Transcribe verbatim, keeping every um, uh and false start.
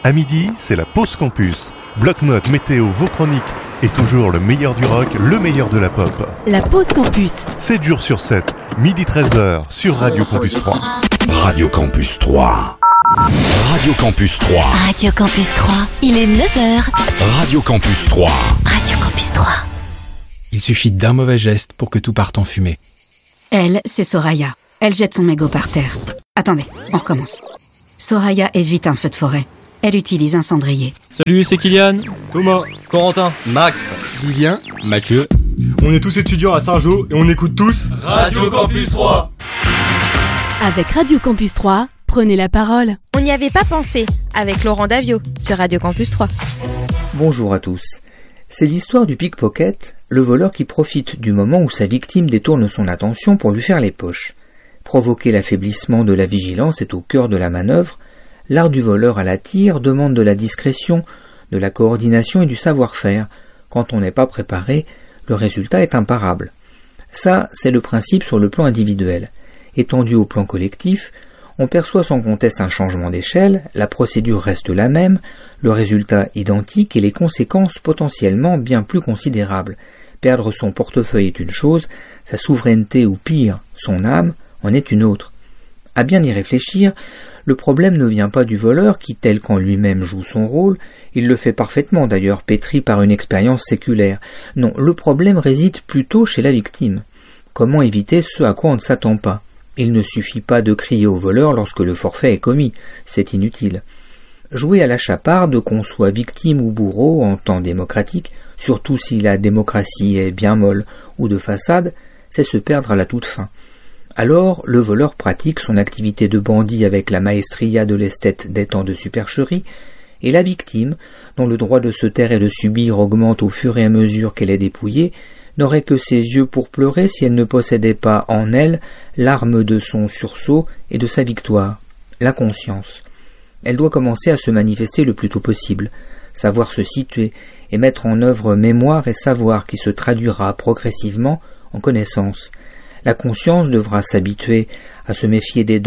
À midi, c'est la pause campus. Bloc-notes, météo, vos chroniques et toujours le meilleur du rock, le meilleur de la pop. La pause campus. sept jours sur sept, midi treize heures sur Radio Campus trois. Radio Campus trois. Radio Campus trois. Radio Campus trois, il est neuf heures. Radio Campus trois. Radio Campus trois. Il suffit d'un mauvais geste pour que tout parte en fumée. Elle, c'est Soraya. Elle jette son mégot par terre. Attendez, on recommence. Soraya évite un feu de forêt. Elle utilise un cendrier. Salut, c'est Kylian, Thomas, Corentin, Max, Julien, Mathieu. On est tous étudiants à Saint-Jean et on écoute tous Radio Campus trois. Avec Radio Campus trois, prenez la parole. On n'y avait pas pensé, avec Laurent Davio, sur Radio Campus trois. Bonjour à tous. C'est l'histoire du pickpocket, le voleur qui profite du moment où sa victime détourne son attention pour lui faire les poches. Provoquer l'affaiblissement de la vigilance est au cœur de la manœuvre. L'art du voleur à la tire demande de la discrétion, de la coordination et du savoir-faire. Quand on n'est pas préparé, le résultat est imparable. Ça, c'est le principe sur le plan individuel. Étendu au plan collectif, on perçoit sans conteste un changement d'échelle, la procédure reste la même, le résultat identique et les conséquences potentiellement bien plus considérables. Perdre son portefeuille est une chose, sa souveraineté ou pire, son âme, en est une autre. À bien y réfléchir, le problème ne vient pas du voleur qui, tel qu'en lui-même joue son rôle, il le fait parfaitement d'ailleurs, pétri par une expérience séculaire. Non, le problème réside plutôt chez la victime. Comment éviter ce à quoi on ne s'attend pas ? Il ne suffit pas de crier au voleur lorsque le forfait est commis, c'est inutile. Jouer à la chaparde, qu'on soit victime ou bourreau en temps démocratique, surtout si la démocratie est bien molle ou de façade, c'est se perdre à la toute fin. Alors, le voleur pratique son activité de bandit avec la maestria de l'esthète des temps de supercherie, et la victime, dont le droit de se taire et de subir augmente au fur et à mesure qu'elle est dépouillée, n'aurait que ses yeux pour pleurer si elle ne possédait pas en elle l'arme de son sursaut et de sa victoire, la conscience. Elle doit commencer à se manifester le plus tôt possible, savoir se situer et mettre en œuvre mémoire et savoir qui se traduira progressivement en connaissance. La conscience devra s'habituer à se méfier des